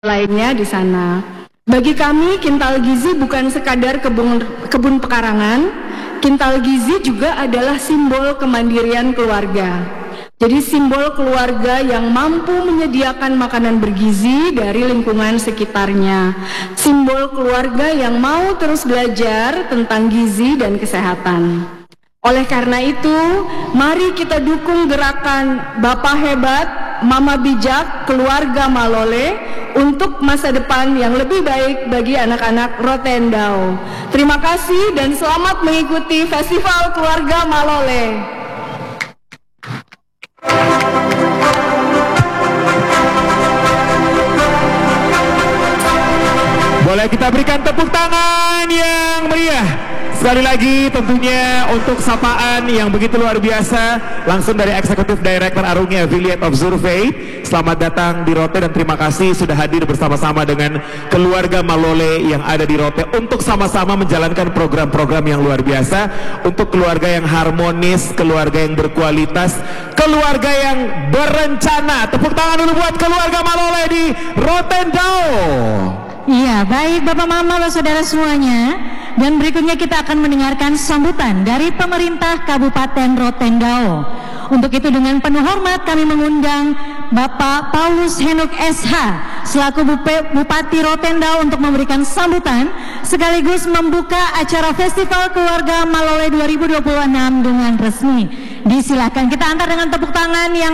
lainnya di sana. Bagi kami, Kintal Gizi bukan sekadar kebun pekarangan. Kintal Gizi juga adalah simbol kemandirian keluarga. Jadi simbol keluarga yang mampu menyediakan makanan bergizi dari lingkungan sekitarnya. Simbol keluarga yang mau terus belajar tentang gizi dan kesehatan. Oleh karena itu, mari kita dukung gerakan Bapak Hebat, Mama Bijak, Keluarga Malole untuk masa depan yang lebih baik bagi anak-anak Rotendao. Terima kasih dan selamat mengikuti Festival Keluarga Malole. Boleh kita berikan tepuk tangan yang meriah sekali lagi tentunya untuk sapaan yang begitu luar biasa langsung dari Eksekutif Director Arumi Affiliate of Survey. Selamat datang di Rote dan terima kasih sudah hadir bersama-sama dengan keluarga Malole yang ada di Rote untuk sama-sama menjalankan program-program yang luar biasa untuk keluarga yang harmonis, keluarga yang berkualitas, keluarga yang berencana. Tepuk tangan dulu buat keluarga Malole di Rotendao. Iya, baik Bapak Mama, Bapak Saudara semuanya. Dan berikutnya kita akan mendengarkan sambutan dari pemerintah Kabupaten Rotendao. Untuk itu dengan penuh hormat kami mengundang Bapak Paulus Henuk SH selaku Bupati Rotendao untuk memberikan sambutan sekaligus membuka acara Festival Keluarga Malole 2026 dengan resmi. Disilakan kita antar dengan tepuk tangan yang